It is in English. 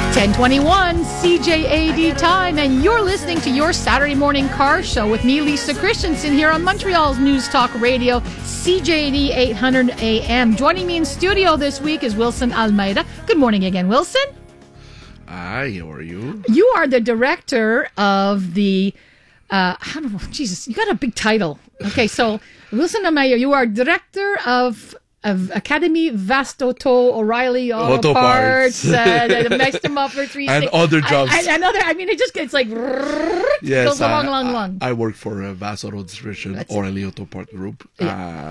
10:21 CJAD time, and you're listening to your Saturday morning car show with me, Lisa Christensen, here on Montreal's News Talk Radio, CJAD 800 AM. Joining me in studio this week is Wilson Almeida. Good morning again, Wilson. Hi, how are you? You are the director of the, Jesus, you got a big title. Okay, so Wilson Almeida, you are director of Academy Vastoto O'Reilly Auto Parts, Meister Muffler 360, and other jobs. It's like yes, goes along. I work for Vasto Road Distribution, O'Reilly Auto Part Group. Yeah.